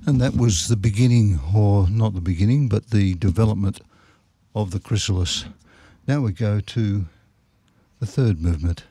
And that was the beginning, or not the beginning, but the development of the chrysalis. Now we go to the third movement.